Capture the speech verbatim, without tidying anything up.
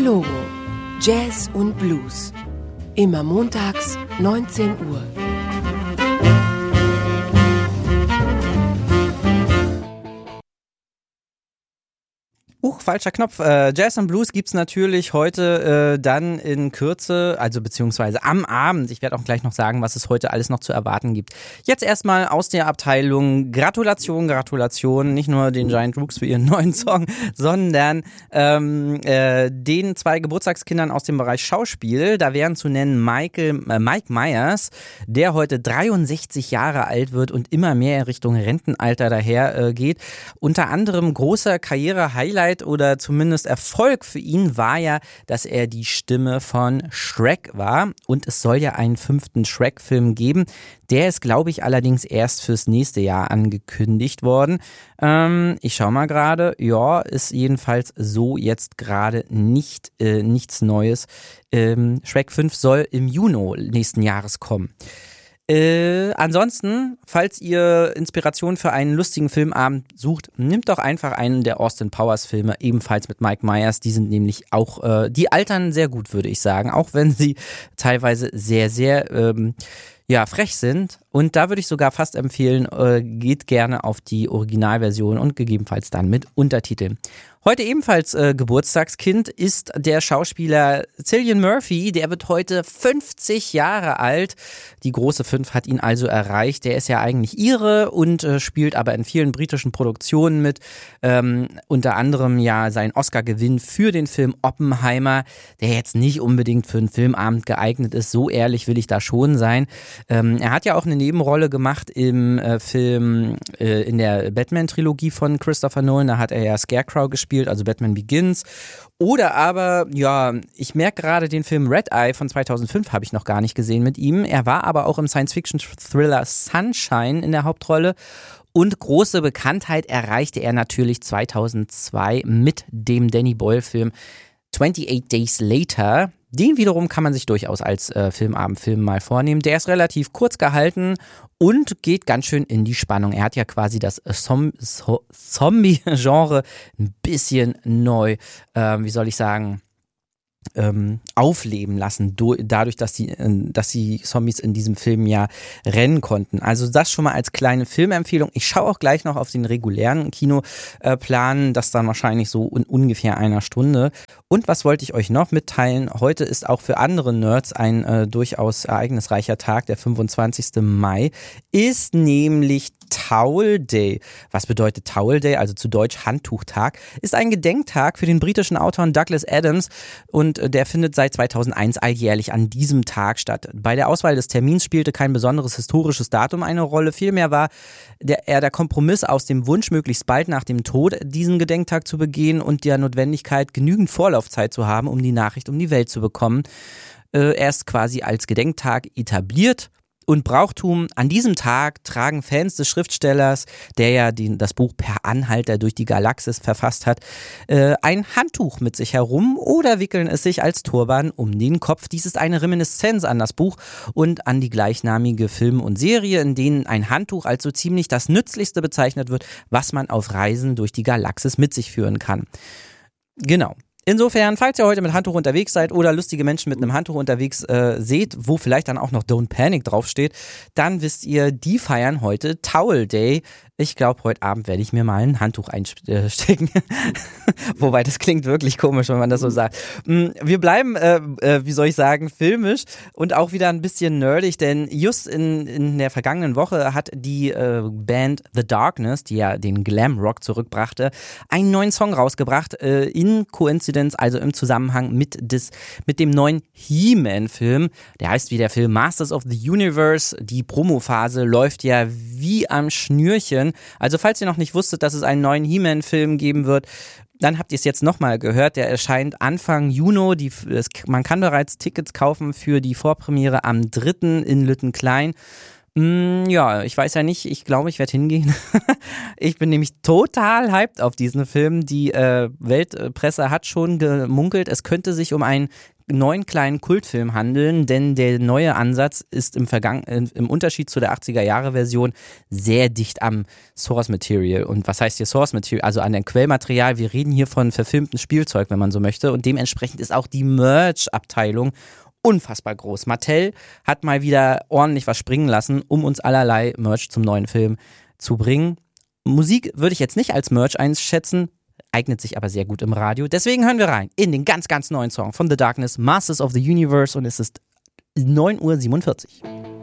Logo, Jazz und Blues. Immer montags, neunzehn Uhr. Huch, falscher Knopf. Äh, Jazz und Blues gibt's natürlich heute äh, dann in Kürze, also beziehungsweise am Abend. Ich werde auch gleich noch sagen, was es heute alles noch zu erwarten gibt. Jetzt erstmal aus der Abteilung Gratulation, Gratulation. Nicht nur den Giant Rooks für ihren neuen Song, sondern ähm, äh, den zwei Geburtstagskindern aus dem Bereich Schauspiel. Da wären zu nennen Michael, äh, Mike Myers, der heute dreiundsechzig Jahre alt wird und immer mehr in Richtung Rentenalter daher äh, geht. Unter anderem großer Karriere-Highlight oder zumindest Erfolg für ihn war ja, dass er die Stimme von Shrek war, und es soll ja einen fünften Shrek-Film geben. Der ist, glaube ich, allerdings erst fürs nächste Jahr angekündigt worden. Ähm, ich schau mal gerade. Ja, ist jedenfalls so jetzt gerade nicht äh, nichts Neues. Ähm, Shrek fünf soll im Juni nächsten Jahres kommen. Äh, ansonsten, falls ihr Inspiration für einen lustigen Filmabend sucht, nehmt doch einfach einen der Austin Powers Filme, ebenfalls mit Mike Myers. Die sind nämlich auch, äh, die altern sehr gut, würde ich sagen, auch wenn sie teilweise sehr, sehr ähm, ja, frech sind. Und da würde ich sogar fast empfehlen, äh, geht gerne auf die Originalversion und gegebenenfalls dann mit Untertiteln. Heute ebenfalls äh, Geburtstagskind ist der Schauspieler Cillian Murphy. Der wird heute fünfzig Jahre alt. Die große Fünf hat ihn also erreicht. Der ist ja eigentlich Ire und äh, spielt aber in vielen britischen Produktionen mit. Ähm, unter anderem ja sein Oscar-Gewinn für den Film Oppenheimer, der jetzt nicht unbedingt für einen Filmabend geeignet ist. So ehrlich will ich da schon sein. Ähm, er hat ja auch eine Nebenrolle gemacht im äh, Film, äh, in der Batman-Trilogie von Christopher Nolan. Da hat er ja Scarecrow gespielt, also Batman Begins. Oder aber, ja, ich merke gerade, den Film Red Eye von zweitausendfünf habe ich noch gar nicht gesehen mit ihm. Er war aber auch im Science-Fiction-Thriller Sunshine in der Hauptrolle. Und große Bekanntheit erreichte er natürlich zweitausendzwei mit dem Danny Boyle-Film twenty-eight Days Later. Den wiederum kann man sich durchaus als äh, Filmabendfilm mal vornehmen. Der ist relativ kurz gehalten und geht ganz schön in die Spannung. Er hat ja quasi das äh, Som- so- Zombie-Genre ein bisschen neu, äh, wie soll ich sagen, ähm, aufleben lassen, do- dadurch, dass die, äh, dass die Zombies in diesem Film ja rennen konnten. Also das schon mal als kleine Filmempfehlung. Ich schaue auch gleich noch auf den regulären Kinoplan, das dann wahrscheinlich so in ungefähr einer Stunde. Und was wollte ich euch noch mitteilen? Heute ist auch für andere Nerds ein äh, durchaus ereignisreicher Tag, der fünfundzwanzigster Mai, ist nämlich Towel Day. Was bedeutet Towel Day? Also zu Deutsch Handtuchtag. Ist ein Gedenktag für den britischen Autoren Douglas Adams, und der findet seit zweitausendeins alljährlich an diesem Tag statt. Bei der Auswahl des Termins spielte kein besonderes historisches Datum eine Rolle. Vielmehr war der, eher der Kompromiss aus dem Wunsch, möglichst bald nach dem Tod diesen Gedenktag zu begehen und der Notwendigkeit, genügend Vorlaufzeit zu haben, um die Nachricht um die Welt zu bekommen. Äh, er ist quasi als Gedenktag etabliert. Und Brauchtum: An diesem Tag tragen Fans des Schriftstellers, der ja den, das Buch Per Anhalter durch die Galaxis verfasst hat, äh, ein Handtuch mit sich herum oder wickeln es sich als Turban um den Kopf. Dies ist eine Reminiszenz an das Buch und an die gleichnamige Film und Serie, in denen ein Handtuch als so ziemlich das Nützlichste bezeichnet wird, was man auf Reisen durch die Galaxis mit sich führen kann. Genau. Insofern, falls ihr heute mit Handtuch unterwegs seid oder lustige Menschen mit einem Handtuch unterwegs äh, seht, wo vielleicht dann auch noch Don't Panic draufsteht, dann wisst ihr, die feiern heute Towel Day. Ich glaube, heute Abend werde ich mir mal ein Handtuch einstecken. Wobei, das klingt wirklich komisch, wenn man das so sagt. Wir bleiben, äh, äh, wie soll ich sagen, filmisch und auch wieder ein bisschen nerdig, denn just in, in der vergangenen Woche hat die äh, Band The Darkness, die ja den Glam-Rock zurückbrachte, einen neuen Song rausgebracht, äh, in Koinzidenz, also im Zusammenhang mit, des, mit dem neuen He-Man-Film. Der heißt wie der Film Masters of the Universe. Die Promophase läuft ja wie am Schnürchen. Also falls ihr noch nicht wusstet, dass es einen neuen He-Man-Film geben wird, dann habt ihr es jetzt nochmal gehört. Der erscheint Anfang Juni. Die, es, man kann bereits Tickets kaufen für die Vorpremiere am dritten in Lüttenklein. Mm, ja, ich weiß ja nicht. Ich glaube, ich werde hingehen. Ich bin nämlich total hyped auf diesen Film. Die äh, Weltpresse hat schon gemunkelt, es könnte sich um einen neuen kleinen Kultfilm handeln, denn der neue Ansatz ist im, Vergangen, im Unterschied zu der achtziger-Jahre-Version sehr dicht am Source Material. Und was heißt hier Source Material? Also an dem Quellmaterial. Wir reden hier von verfilmtem Spielzeug, wenn man so möchte. Und dementsprechend ist auch die Merch-Abteilung unfassbar groß. Mattel hat mal wieder ordentlich was springen lassen, um uns allerlei Merch zum neuen Film zu bringen. Musik würde ich jetzt nicht als Merch einschätzen, eignet sich aber sehr gut im Radio. Deswegen hören wir rein in den ganz, ganz neuen Song von The Darkness, Masters of the Universe, und es ist neun Uhr siebenundvierzig.